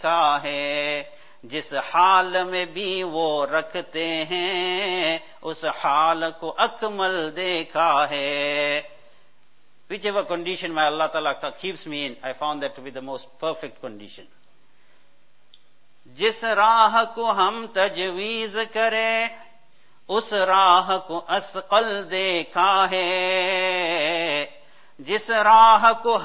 देखा है, जिस हाल में भी वो रखते हैं उस हाल को अकमल देखा है. Whichever condition my Allah Ta'ala keeps me in, I found that to be the most perfect condition. जिस राह को हम तजवीज करें उस राह को असकल देखा है, जिस राह को